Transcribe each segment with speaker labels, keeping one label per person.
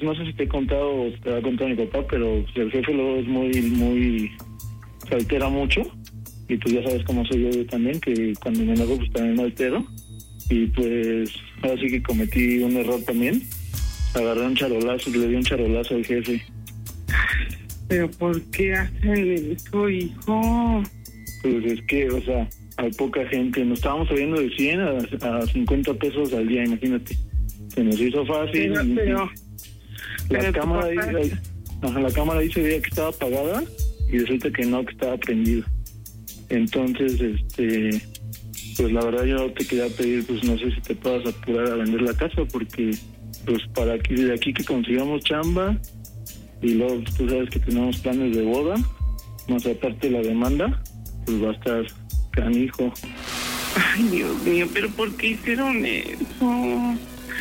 Speaker 1: no sé si te he contado o te ha contado mi papá, pero pues, el jefe luego es muy, se altera mucho. Y tú ya sabes cómo soy yo también, que cuando me enojo pues también me altero. Y pues ahora sí que cometí un error también. Agarré un charolazo y le di un charolazo al jefe.
Speaker 2: ¿Pero por qué hacen eso, hijo?
Speaker 1: Pues es que, o sea, hay poca gente. Nos estábamos subiendo de 100 a 50 pesos al día, imagínate. Se nos hizo fácil. La cámara ahí se veía que estaba apagada y resulta que no, que estaba prendida. Entonces, pues la verdad yo te quería pedir, pues no sé si te puedas apurar a vender la casa, porque pues para aquí, de aquí que consigamos chamba, y luego pues, tú sabes que tenemos planes de boda, más aparte de la demanda, pues va a estar canijo.
Speaker 2: Ay, Dios mío, ¿pero por qué hicieron eso?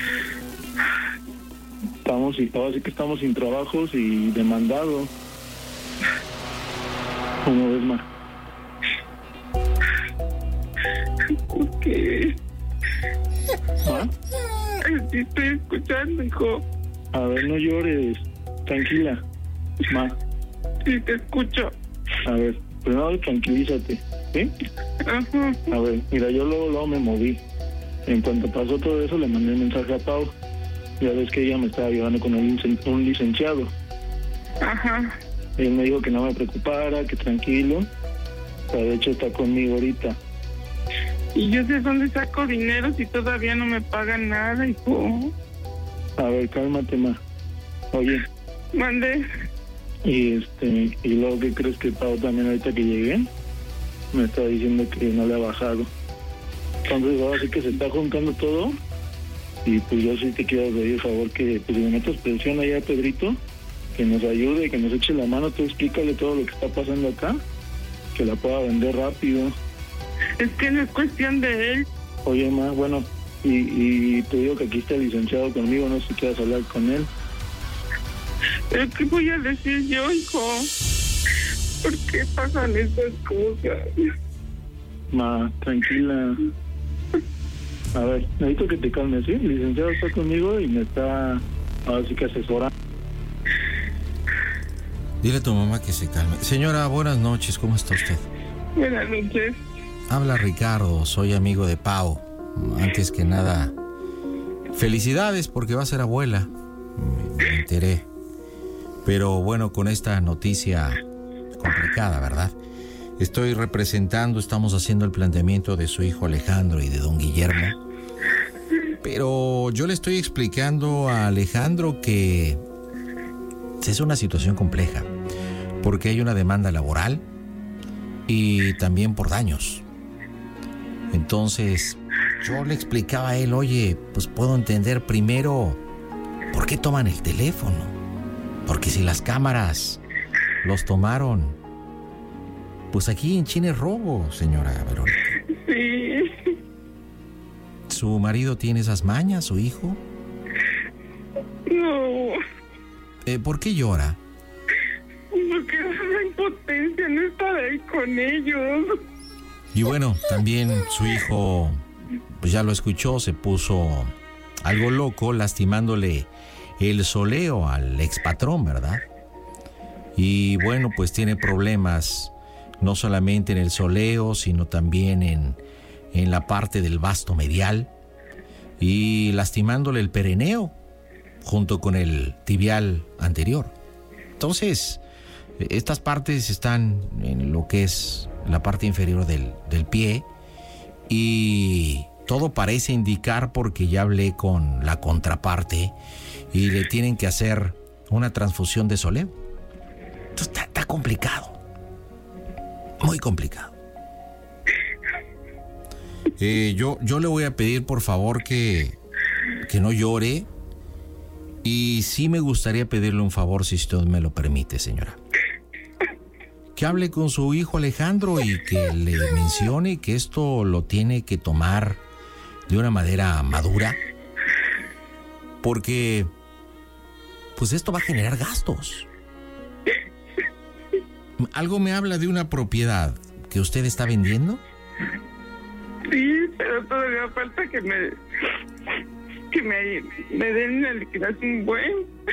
Speaker 1: Ahora sí que estamos sin trabajos y demandados. ¿Cómo ves, ma?
Speaker 2: ¿Por qué?
Speaker 1: ¿Ah?
Speaker 2: Sí estoy escuchando, hijo.
Speaker 1: A ver, no llores. Tranquila. Ma.
Speaker 2: Sí, te escucho.
Speaker 1: A ver, primero tranquilízate, ¿sí?
Speaker 2: Ajá.
Speaker 1: A ver, mira, yo luego me moví. En cuanto pasó todo eso, le mandé un mensaje a Pau. Ya ves que ella me estaba ayudando con un licenciado.
Speaker 2: Ajá.
Speaker 1: Él me dijo que no me preocupara, que tranquilo. O sea, de hecho está conmigo ahorita.
Speaker 2: ¿Y yo de dónde saco dinero si todavía no me pagan nada, hijo?
Speaker 1: A ver, cálmate, ma. Oye.
Speaker 2: Mande.
Speaker 1: Y luego, ¿qué crees? Que Pau también ahorita que llegué me está diciendo que no le ha bajado. Entonces ahora sí que se está juntando todo. Y pues yo sí te quiero pedir favor que pues le metas presión allá a Pedrito, que nos ayude, que nos eche la mano. Tú explícale todo lo que está pasando acá, que la pueda vender rápido.
Speaker 2: Es que no es cuestión de él.
Speaker 1: Oye, ma, bueno, y te digo que aquí está el licenciado conmigo, no sé si quieras hablar con él.
Speaker 2: ¿Pero qué voy a decir yo, hijo? ¿Por qué pasan estas cosas?
Speaker 1: Ma, tranquila. A ver, necesito que te calmes, ¿sí? El licenciado está conmigo y me está ahora sí que asesorando.
Speaker 3: Dile a tu mamá que se calme. Señora, buenas noches, ¿cómo está usted?
Speaker 2: Buenas noches.
Speaker 3: Habla Ricardo, soy amigo de Pau. Antes que nada, felicidades porque va a ser abuela. Me enteré. Pero bueno, con esta noticia complicada, ¿verdad? Estoy representando, estamos haciendo el planteamiento de su hijo Alejandro y de don Guillermo. Pero yo le estoy explicando a Alejandro que es una situación compleja, porque hay una demanda laboral y también por daños. Entonces, yo le explicaba a él, oye, pues puedo entender primero por qué toman el teléfono. Porque si las cámaras los tomaron, pues aquí en China es robo, señora Verónica.
Speaker 2: Sí.
Speaker 3: ¿Su marido tiene esas mañas, su hijo?
Speaker 2: No.
Speaker 3: ¿Por qué llora?
Speaker 2: Porque la impotencia no estar ahí con ellos.
Speaker 3: Y bueno, también su hijo, pues ya lo escuchó, se puso algo loco, lastimándole el soleo al expatrón, ¿verdad? Y bueno, pues tiene problemas, no solamente en el soleo, sino también en la parte del vasto medial y lastimándole el pereneo junto con el tibial anterior. Entonces, estas partes están en lo que es la parte inferior del pie y todo parece indicar, porque ya hablé con la contraparte y le tienen que hacer una transfusión de soleo. Entonces está complicado, muy complicado. Yo le voy a pedir por favor que no llore, y sí me gustaría pedirle un favor, si usted me lo permite, señora. Que hable con su hijo Alejandro y que le mencione que esto lo tiene que tomar de una manera madura, porque pues esto va a generar gastos. Algo me habla de una propiedad que usted está vendiendo.
Speaker 2: Sí, pero todavía falta que me den una liquidación buena.